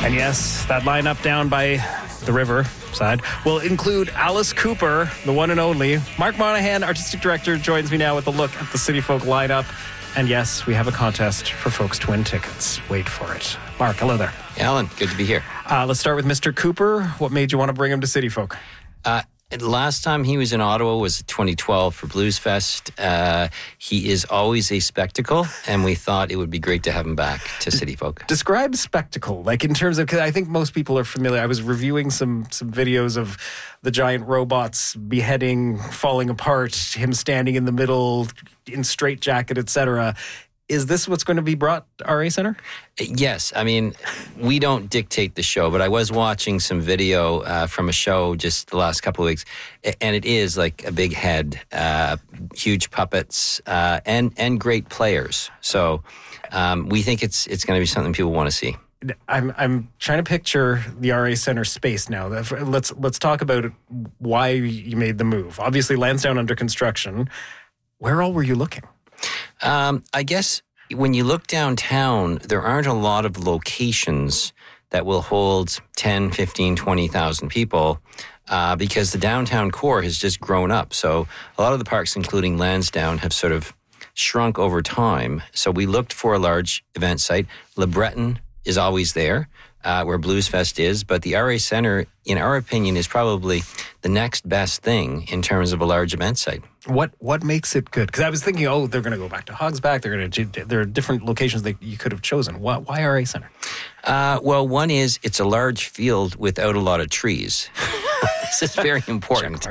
And yes, that lineup down by the river side will include Alice Cooper, the one and only. Mark Monahan, artistic director, joins me now with a look at the City Folk lineup. And yes, we have a contest for folks to win tickets. Wait for it. Mark, hello there. Alan, good to be here. Let's start with Mr. Cooper. What made you want to bring him to City Folk? Last time he was in Ottawa was 2012 for Blues Fest. He is always a spectacle, and we thought it would be great to have him back to City Folk. Describe spectacle, like in terms of, because I think most people are familiar. I was reviewing some videos of the giant robots beheading, falling apart, him standing in the middle in straitjacket, etc. Is this what's going to be brought RA Centre? Yes. I mean, we don't dictate the show, but I was watching some video from a show just the last couple of weeks, and it is like a big head, huge puppets, and great players. So we think it's going to be something people want to see. I'm trying to picture the RA Centre space now. Let's talk about why you made the move. Obviously, Lansdowne under construction. Where all were you looking? I guess when you look downtown, there aren't a lot of locations that will hold 10, 15, 20,000 people because the downtown core has just grown up. So a lot of the parks, including Lansdowne, have sort of shrunk over time. So we looked for a large event site. Le Breton is always there, where Blues Fest is, but the RA Centre, in our opinion, is probably the next best thing in terms of a large event site. What makes it good? Because I was thinking, they're going to go back to Hogsback. There are different locations that you could have chosen. Why RA Centre? Well, one is it's a large field without a lot of trees. This is very important.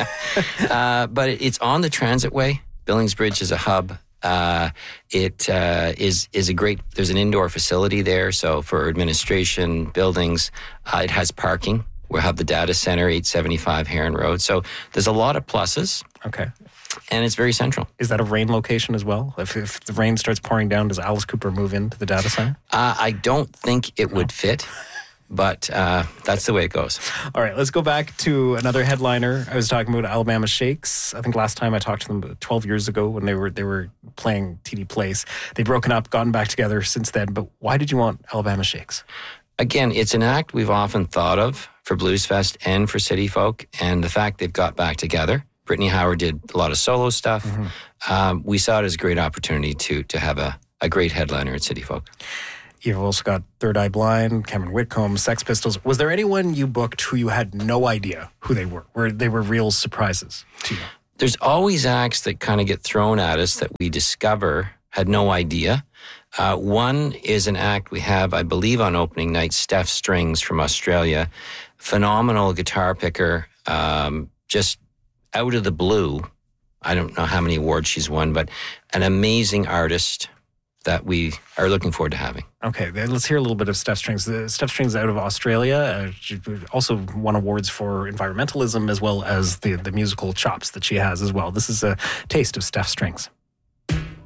But it's on the Transitway. Billingsbridge is a hub. It is a great, there's an indoor facility there. So for administration, buildings, it has parking. We'll have the data center, 875 Heron Road. So there's a lot of pluses. Okay. And it's very central. Is that a rain location as well? If the rain starts pouring down, does Alice Cooper move into the data center? I don't think it would fit. But that's the way it goes. All right, let's go back to another headliner. I was talking about Alabama Shakes. I think last time I talked to them 12 years ago when they were playing TD Place. They've broken up, gotten back together since then. But why did you want Alabama Shakes? Again, it's an act we've often thought of for Blues Fest and for City Folk. And the fact they've got back together. Brittany Howard did a lot of solo stuff. Mm-hmm. We saw it as a great opportunity to have a great headliner at City Folk. You've also got Third Eye Blind, Cameron Whitcomb, Sex Pistols. Was there anyone you booked who you had no idea who they were, where they were real surprises to you? There's always acts that kind of get thrown at us that we discover, had no idea. One is an act we have, I believe, on opening night, Steph Strings from Australia. Phenomenal guitar picker, just out of the blue. I don't know how many awards she's won, but an amazing artist that we are looking forward to having. Okay, let's hear a little bit of Steph Strings. Steph Strings out of Australia. She also won awards for environmentalism as well as the musical chops that she has as well. This is a taste of Steph Strings.